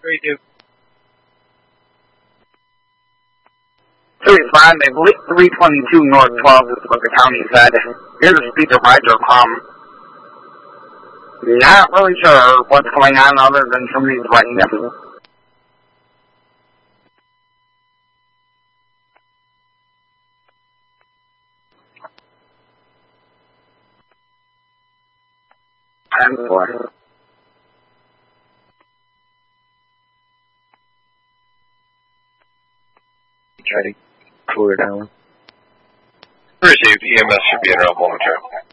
3-2. 35, I believe 322 North 12 is what the county said. Here's a supervisor from. Not really sure what's going on other than somebody's writing them. And what? Try to cool her down. Received. EMS should be in around momentarily.